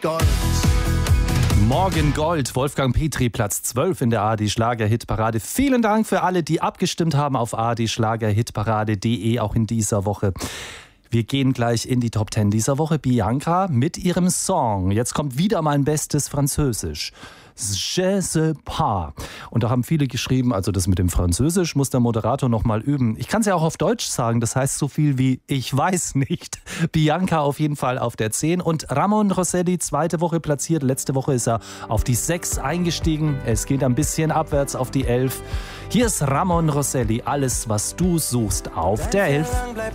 Gold. Morgen Gold, Wolfgang Petri, Platz 12 in der ARD-Schlager-Hitparade. Vielen Dank für alle, die abgestimmt haben auf ardschlagerhitparade.de, auch in dieser Woche. Wir gehen gleich in die Top 10 dieser Woche. Bianca mit ihrem Song. Jetzt kommt wieder mein bestes Französisch. Je sais pas. Und da haben viele geschrieben, also das mit dem Französisch muss der Moderator noch mal üben. Ich kann es ja auch auf Deutsch sagen, das heißt so viel wie ich weiß nicht. Bianca auf jeden Fall auf der 10 und Ramon Rosselli zweite Woche platziert. Letzte Woche ist er auf die 6 eingestiegen. Es geht ein bisschen abwärts auf die 11. Hier ist Ramon Rosselli, alles was du suchst auf der 11. Bleibt